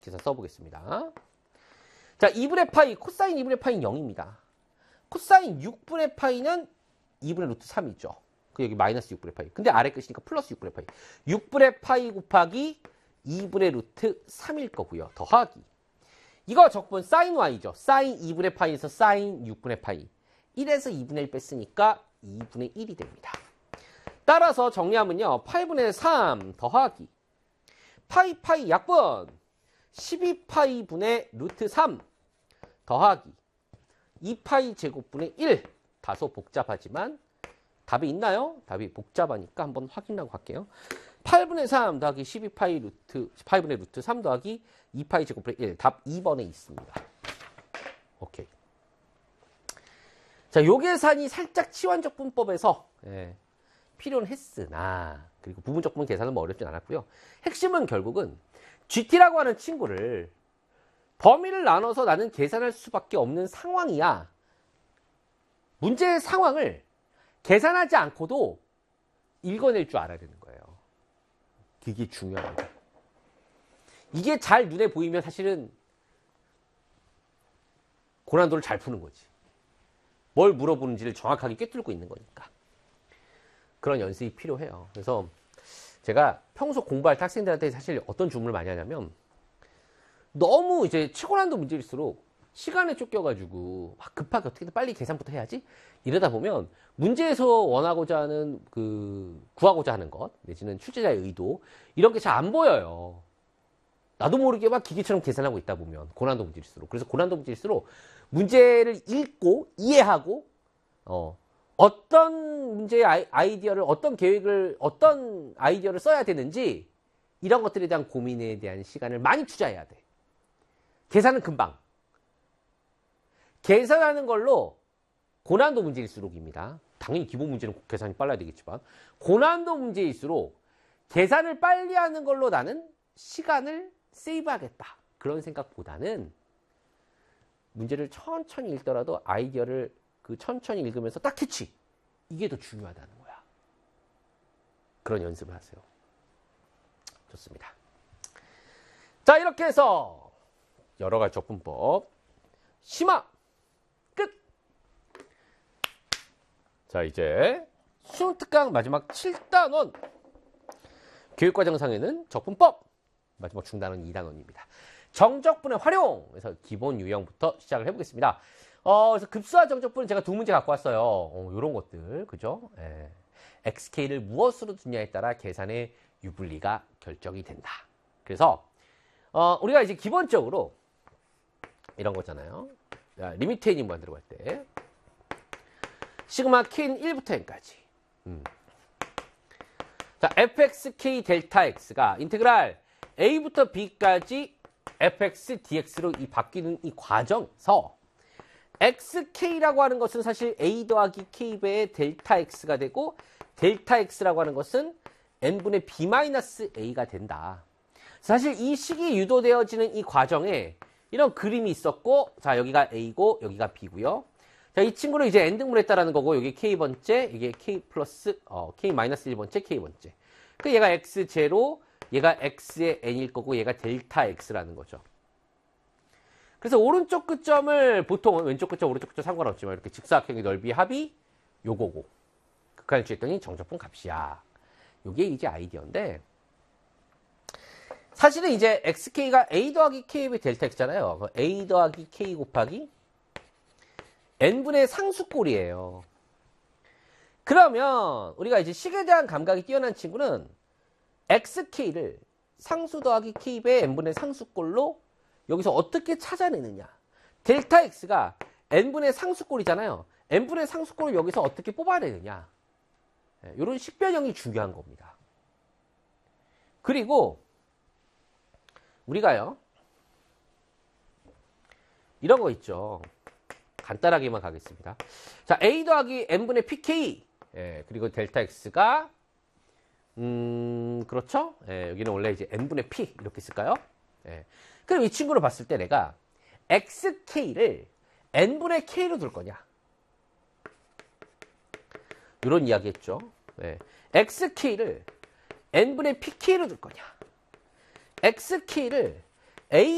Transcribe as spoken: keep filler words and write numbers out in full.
계산 써보겠습니다. 자, 이분의 파이, 코사인 이분의 파이는 영입니다. 코사인 육분의 파이는 이분의 루트 삼이죠. 그 여기 마이너스 육분의 파이. 근데 아래 끝이니까 플러스 육분의 파이. 육분의 파이 곱하기 이분의 루트 삼일 거고요. 더하기. 이거 적분 사인 y죠. 사인 이분의 파이에서 사인 육분의 파이. 일에서 이분의 일 뺐으니까 이분의 일이 됩니다. 따라서 정리하면요. 팔분의 삼 더하기 파이 파이 약분 십이 파이분의 루트 삼 더하기 이 파이 제곱분의 일. 다소 복잡하지만 답이 있나요? 답이 복잡하니까 한번 확인하고 갈게요. 팔분의 삼 더하기 십이 파이 루트 파이분의 루트 삼 더하기 이 파이 제곱분의 일. 답 이 번에 있습니다. 오케이. 자, 요 계산이 살짝 치환적분법에서 예, 필요는 했으나 그리고 부분적분 계산은 뭐 어렵진 않았고요. 핵심은 결국은 지티라고 하는 친구를 범위를 나눠서 나는 계산할 수밖에 없는 상황이야. 문제의 상황을 계산하지 않고도 읽어낼 줄 알아야 되는 거예요. 그게 중요합니다. 이게 잘 눈에 보이면 사실은 고난도를 잘 푸는 거지. 뭘 물어보는지를 정확하게 꿰뚫고 있는 거니까. 그런 연습이 필요해요. 그래서 제가 평소 공부할 때 학생들한테 사실 어떤 주문을 많이 하냐면 너무 이제 치고난도 문제일수록 시간에 쫓겨가지고 막 급하게 어떻게든 빨리 계산부터 해야지 이러다 보면 문제에서 원하고자 하는 그 구하고자 하는 것 내지는 출제자의 의도 이런 게 잘 안 보여요. 나도 모르게 막 기계처럼 계산하고 있다 보면 고난도 문제일수록. 그래서 고난도 문제일수록 문제를 읽고 이해하고 어, 어떤 문제의 아이, 아이디어를 어떤 계획을 어떤 아이디어를 써야 되는지 이런 것들에 대한 고민에 대한 시간을 많이 투자해야 돼. 계산은 금방. 계산하는 걸로 고난도 문제일수록입니다. 당연히 기본 문제는 계산이 빨라야 되겠지만 고난도 문제일수록 계산을 빨리 하는 걸로 나는 시간을 세이브하겠다. 그런 생각보다는 문제를 천천히 읽더라도 아이디어를 그 천천히 읽으면서 딱 캐치. 이게 더 중요하다는 거야. 그런 연습을 하세요. 좋습니다. 자, 이렇게 해서 여러 가지 적분법 심화 끝. 자, 이제 수능 특강 마지막 칠 단원 교육과정상에는 적분법 마지막 중단원 이 단원입니다. 정적분의 활용. 그래서 기본 유형부터 시작을 해보겠습니다. 어, 그래서 급수와 정적분은 제가 두 문제 갖고 왔어요. 어, 요런 것들, 그죠? 예. 엑스케이를 무엇으로 두냐에 따라 계산의 유불리가 결정이 된다. 그래서, 어, 우리가 이제 기본적으로 이런 거잖아요. 자, 리미트 n이 만들어갈 때. 시그마 k는 일부터 n까지. 음. 자, fxk 델타 x가 인테그랄 a부터 b까지 fx dx로 이 바뀌는 이 과정에서 xk라고 하는 것은 사실 a 더하기 k배의 델타 x가 되고 델타 x라고 하는 것은 n분의 b 마이너스 a가 된다. 사실 이 식이 유도되어지는 이 과정에 이런 그림이 있었고, 자, 여기가 a고 여기가 b고요. 자, 이 친구를 이제 n등분에 했다라는 거고, 여기 k번째, 이게 k 플러스, 어, k 마이너스 일 번째, k번째. 그 얘가 x 제로, 얘가 x의 n일 거고, 얘가 델타 x라는 거죠. 그래서 오른쪽 끝점을 보통은 왼쪽 끝점, 오른쪽 끝점 상관없지만 이렇게 직사각형의 넓이 합이 요거고, 극한을 취했더니 정적분 값이야. 요게 이제 아이디어인데, 사실은 이제 xk가 a 더하기 k의 델타 x잖아요. a 더하기 k 곱하기 n분의 상수꼴이에요. 그러면 우리가 이제 식에 대한 감각이 뛰어난 친구는 xk를 상수 더하기 k배 n분의 상수꼴로 여기서 어떻게 찾아내느냐. 델타 x가 n분의 상수꼴이잖아요. n분의 상수꼴을 여기서 어떻게 뽑아내느냐. 이런 식변형이 중요한 겁니다. 그리고 우리가요, 이런 거 있죠. 간단하게만 가겠습니다. 자, a 더하기 n분의 pk. 예, 그리고 델타 x가, 음, 그렇죠? 예, 여기는 원래 이제 n분의 p. 이렇게 쓸까요? 예. 그럼 이 친구를 봤을 때 내가 xk를 n분의 k로 둘 거냐? 이런 이야기 했죠. 예. xk를 n분의 pk로 둘 거냐? xk를 a